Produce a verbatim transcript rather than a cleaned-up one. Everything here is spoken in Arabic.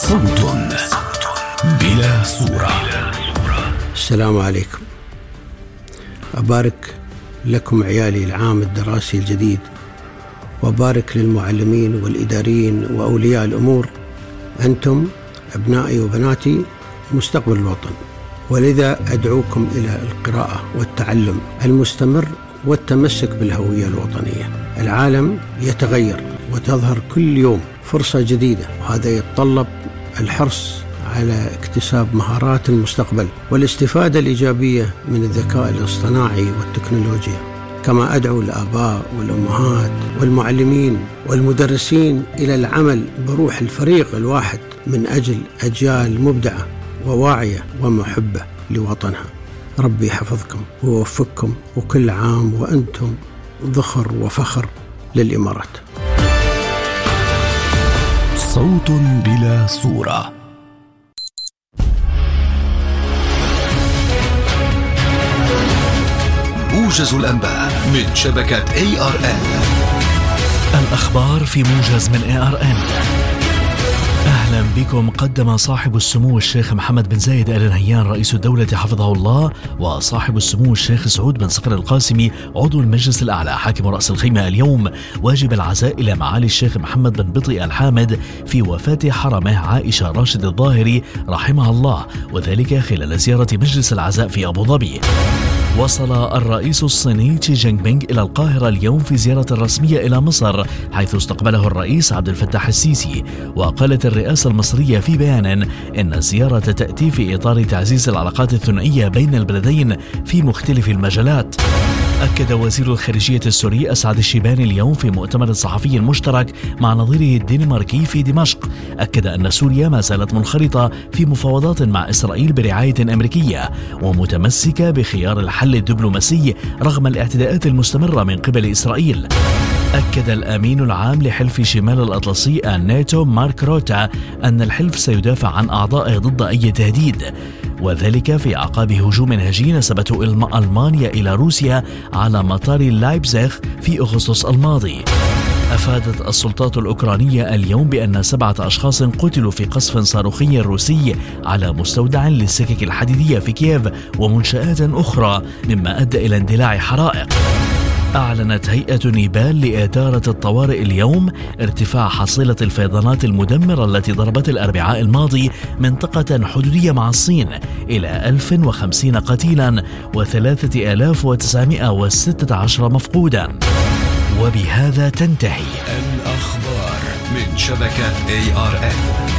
صوت بلا صورة. السلام عليكم. أبارك لكم عيالي العام الدراسي الجديد، وأبارك للمعلمين والإداريين وأولياء الأمور. أنتم أبنائي وبناتي مستقبل الوطن، ولذا أدعوكم إلى القراءة والتعلم المستمر والتمسك بالهوية الوطنية. العالم يتغير وتظهر كل يوم فرصة جديدة، وهذا يتطلب الحرص على اكتساب مهارات المستقبل والاستفادة الإيجابية من الذكاء الاصطناعي والتكنولوجيا. كما أدعو الآباء والأمهات والمعلمين والمدرسين إلى العمل بروح الفريق الواحد من أجل أجيال مبدعة وواعية ومحبة لوطنها. ربي يحفظكم ويوفقكم، وكل عام وأنتم ذخر وفخر للإمارات. صوت بلا صورة. موجز الأنباء من شبكة إيه آر إن. الأخبار في موجز من إيه آر إن. أهلا بكم. قدم صاحب السمو الشيخ محمد بن زايد آل نهيان رئيس الدولة حفظه الله وصاحب السمو الشيخ سعود بن صقر القاسمي عضو المجلس الأعلى حاكم رأس الخيمة اليوم واجب العزاء إلى معالي الشيخ محمد بن بطي الحامد في وفاة حرمه عائشة راشد الظاهري رحمها الله، وذلك خلال زيارة مجلس العزاء في أبو ظبي. وصل الرئيس الصيني تشي جينغ بينغ إلى القاهرة اليوم في زيارة رسمية إلى مصر، حيث استقبله الرئيس عبد الفتاح السيسي. وقالت الرئاسة المصرية في بيان إن الزيارة تأتي في إطار تعزيز العلاقات الثنائية بين البلدين في مختلف المجالات. أكد وزير الخارجية السوري أسعد الشيباني اليوم في مؤتمر صحفي مشترك مع نظيره الدنماركي في دمشق، أكد أن سوريا ما زالت منخرطة في مفاوضات مع إسرائيل برعاية أمريكية ومتمسكة بخيار الحل الدبلوماسي رغم الاعتداءات المستمرة من قبل إسرائيل. أكد الأمين العام لحلف شمال الأطلسي الناتو مارك روتا أن الحلف سيدافع عن أعضائه ضد أي تهديد، وذلك في أعقاب هجوم هجين نسبته ألمانيا إلى روسيا على مطار لايبزيغ في أغسطس الماضي. أفادت السلطات الأوكرانية اليوم بأن سبعة أشخاص قتلوا في قصف صاروخي روسي على مستودع للسكك الحديدية في كييف ومنشآت أخرى، مما أدى إلى اندلاع حرائق. أعلنت هيئة نيبال لإدارة الطوارئ اليوم ارتفاع حصيلة الفيضانات المدمرة التي ضربت الأربعاء الماضي منطقة حدودية مع الصين إلى ألف وخمسين قتيلا وثلاثة آلاف وتسعمائة وستة عشر مفقودا. وبهذا تنتهي الأخبار من شبكة إيه آر إن.